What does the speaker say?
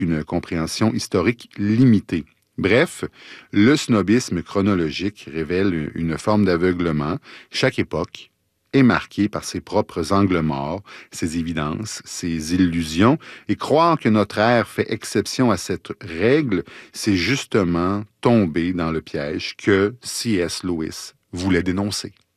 une compréhension historique limitée. Bref, le snobisme chronologique révèle une forme d'aveuglement. Chaque époque est marquée par ses propres angles morts, ses évidences, ses illusions, et croire que notre ère fait exception à cette règle, c'est justement tomber dans le piège que C.S. Lewis voulait dénoncer.